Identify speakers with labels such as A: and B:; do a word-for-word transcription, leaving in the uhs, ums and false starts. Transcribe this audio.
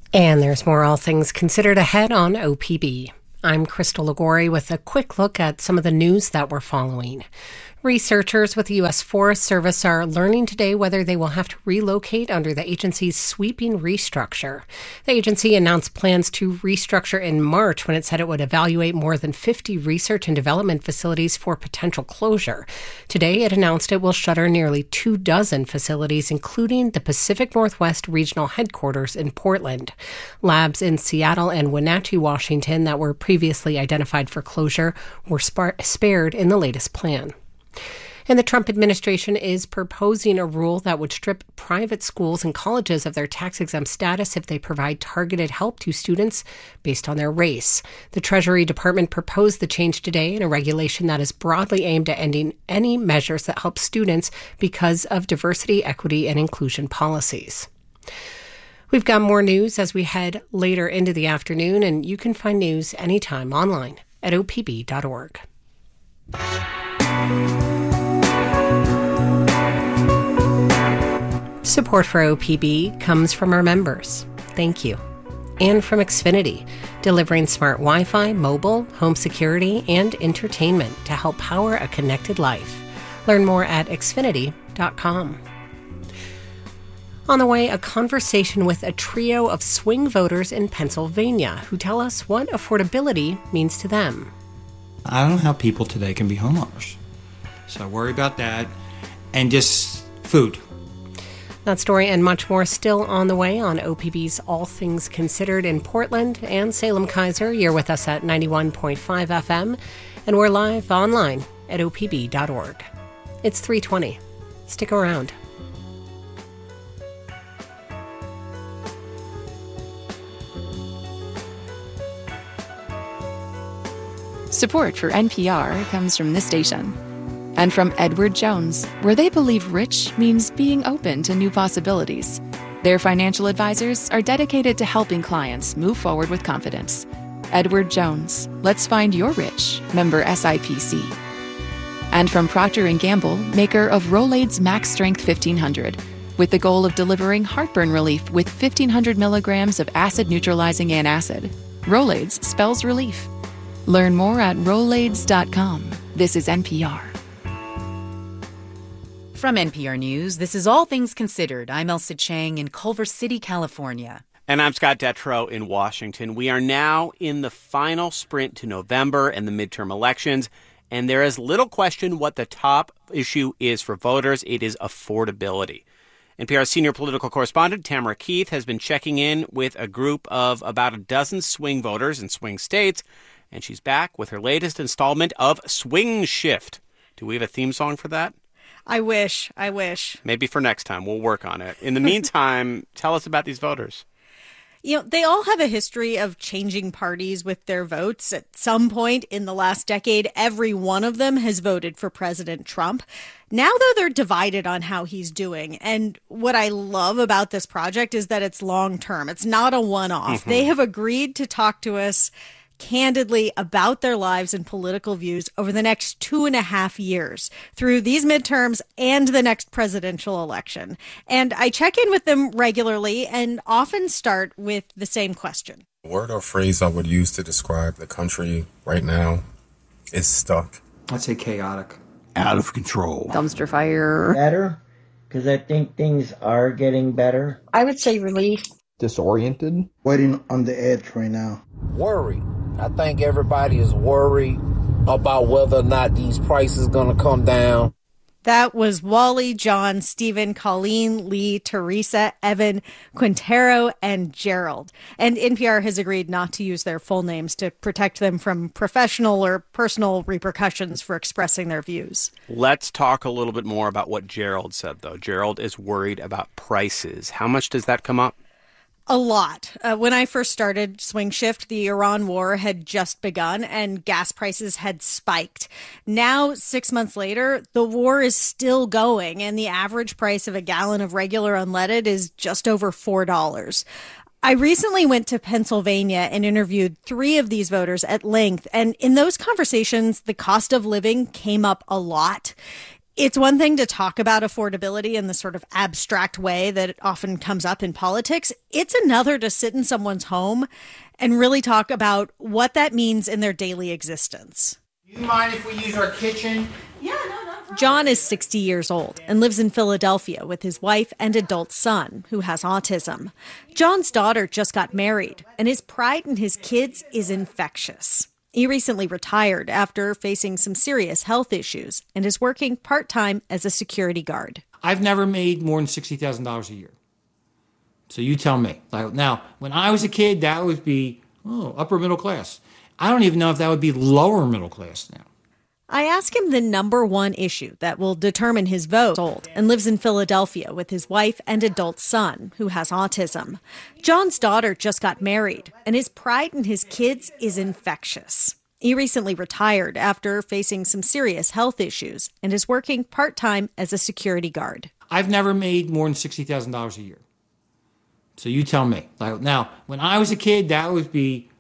A: And there's more All Things Considered ahead on O P B. I'm Crystal Ligori with a quick look at some of the news that we're following. Researchers with the U S Forest Service are learning today whether they will have to relocate under the agency's sweeping restructure. The agency announced plans to restructure in March when it said it would evaluate more than fifty research and development facilities for potential closure. Today, it announced it will shutter nearly two dozen facilities, including the Pacific Northwest Regional Headquarters in Portland. Labs in Seattle and Wenatchee, Washington, that were previously identified for closure were spar- spared in the latest plan. And the Trump administration is proposing a rule that would strip private schools and colleges of their tax-exempt status if they provide targeted help to students based on their race. The Treasury Department proposed the change today in a regulation that is broadly aimed at ending any measures that help students because of diversity, equity, and inclusion policies. We've got more news as we head later into the afternoon, and you can find news anytime online at o p b dot org. Support for O P B comes from our members. Thank you. And from Xfinity, delivering smart Wi-Fi, mobile, home security, and entertainment to help power a connected life. Learn more at xfinity dot com. On the way, a conversation with a trio of swing voters in Pennsylvania who tell us what affordability means to them.
B: I don't know how people today can be homeowners. So I worry about that. And just food.
A: That story and much more still on the way on O P B's All Things Considered in Portland and Salem Kaiser. You're with us at ninety-one point five F M, and we're live online at o p b dot org. It's three twenty. Stick around.
C: Support for N P R comes from this station. And from Edward Jones, where they believe rich means being open to new possibilities. Their financial advisors are dedicated to helping clients move forward with confidence. Edward Jones, let's find your rich, member S I P C. And from Procter and Gamble, maker of Rolaids Max Strength fifteen hundred, with the goal of delivering heartburn relief with fifteen hundred milligrams of acid-neutralizing antacid. Rolaids spells relief. Learn more at rolaids dot com. This is N P R.
D: From N P R News, this is All Things Considered. I'm Elsa Chang in Culver City, California.
E: And I'm Scott Detrow in Washington. We are now in the final sprint to November and the midterm elections, and there is little question what the top issue is for voters. It is affordability. N P R's senior political correspondent, Tamara Keith, has been checking in with a group of about a dozen swing voters in swing states, and she's back with her latest installment of Swing Shift. Do we have a theme song for that?
F: I wish. I wish.
E: Maybe for next time. We'll work on it. In the meantime, tell us about these voters.
F: You know, they all have a history of changing parties with their votes. At some point in the last decade, every one of them has voted for President Trump. Now, though, they're divided on how he's doing. And what I love about this project is that it's long-term. It's not a one-off. Mm-hmm. They have agreed to talk to us candidly about their lives and political views over the next two and a half years through these midterms and the next presidential election. And I check in with them regularly and often start with the same question.
G: The word or phrase I would use to describe the country right now is stuck.
B: I'd say chaotic.
H: Out of control.
I: Dumpster fire.
J: Better, because I think things are getting better.
K: I would say relief.
L: Disoriented.
M: Waiting on the edge right now.
N: Worried. I think everybody is worried about whether or not these prices are going to come down.
F: That was Wally, John, Stephen, Colleen, Lee, Teresa, Evan, Quintero, and Gerald. And N P R has agreed not to use their full names to protect them from professional or personal repercussions for expressing their views.
E: Let's talk a little bit more about what Gerald said, though. Gerald is worried about prices. How much does that come up?
F: A lot. Uh, when I first started Swing Shift, the Iran war had just begun and gas prices had spiked. Now, six months later, the war is still going and the average price of a gallon of regular unleaded is just over four dollars. I recently went to Pennsylvania and interviewed three of these voters at length, and in those conversations, the cost of living came up a lot. It's one thing to talk about affordability in the sort of abstract way that it often comes up in politics. It's another to sit in someone's home and really talk about what that means in their daily existence.
B: Do you mind if we use our kitchen?
F: Yeah, no, no problem. John is sixty years old and lives in Philadelphia with his wife and adult son, who has autism. John's daughter just got married, and his pride in his kids is infectious. He recently retired after facing some serious health issues and is working part-time as a security guard.
B: I've never made more than sixty thousand dollars a year. So you tell me. Like, now, when I was a kid, that would be oh, upper middle class. I don't even know if that would be lower middle class now.
F: I ask him the number one issue that will determine his vote, and lives in Philadelphia with his wife and adult son, who has autism. John's daughter just got married, and his pride in his kids is infectious. He recently retired after facing some serious health issues and is working part-time as a security guard.
B: I've never made more than sixty thousand dollars a year. So you tell me. Like, now, when I was a kid, that would be